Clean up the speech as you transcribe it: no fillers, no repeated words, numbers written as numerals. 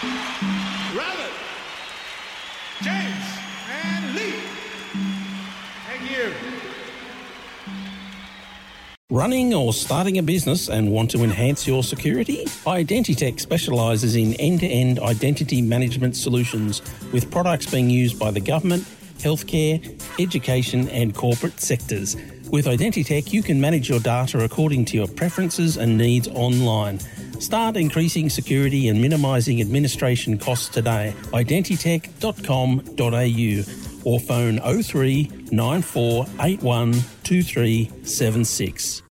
Rabbit, James, and Lee. Thank you. Running or starting a business and want to enhance your security? Identitech specialises in end-to-end identity management solutions with products being used by the government, healthcare, education and corporate sectors. With Identitech, you can manage your data according to your preferences and needs online. Start increasing security and minimising administration costs today. Identitech.com.au or phone 03 9481 2376.